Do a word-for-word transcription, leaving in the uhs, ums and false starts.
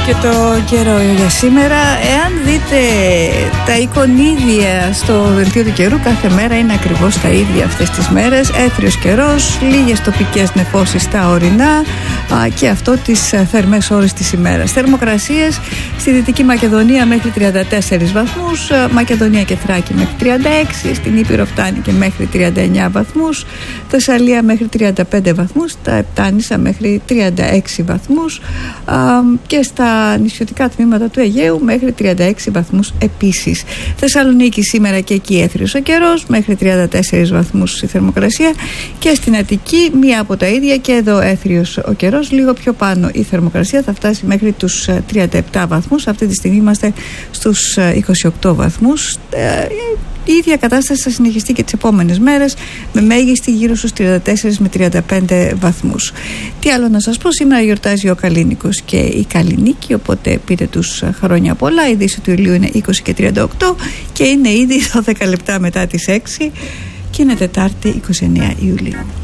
Και το καιρό για σήμερα, εάν δείτε τα εικονίδια στο δελτίο του καιρού, κάθε μέρα είναι ακριβώς τα ίδια αυτές τις μέρες. Έθριος καιρός, λίγες τοπικές νεφώσεις στα ορεινά α, και αυτό τις θερμές ώρες της ημέρας. Θερμοκρασίες στη Δυτική Μακεδονία μέχρι τριάντα τέσσερις βαθμούς, Μακεδονία και Θράκη μέχρι τριάντα έξι, στην Ήπειρο φτάνει και μέχρι τριάντα εννιά βαθμούς, Θεσσαλία μέχρι τριάντα πέντε βαθμούς, τα Επτάνησα μέχρι τριάντα έξι βαθμούς α, και στα νησιωτικά τμήματα του Αιγαίου μέχρι τριάντα έξι βαθμούς επίσης. Θεσσαλονίκη σήμερα και εκεί έθριος ο καιρός, μέχρι τριάντα τέσσερις βαθμούς η θερμοκρασία, και στην Αττική μία από τα ίδια, και εδώ έθριος ο καιρός, λίγο πιο πάνω η θερμοκρασία θα φτάσει μέχρι τους τριάντα επτά βαθμούς. Αυτή τη στιγμή είμαστε στους είκοσι οκτώ βαθμούς. Η ίδια κατάσταση θα συνεχιστεί και τις επόμενες μέρες, με μέγιστη γύρω στους τριάντα τέσσερα με τριάντα πέντε βαθμούς. Τι άλλο να σας πω, σήμερα γιορτάζει ο Καλίνικος και η Καλλινίκη, οπότε πείτε τους χρόνια πολλά. Η δύση του ηλίου είναι είκοσι και τριάντα οκτώ και είναι ήδη δώδεκα λεπτά μετά τις έξι και είναι Τετάρτη είκοσι εννέα Ιουλίου.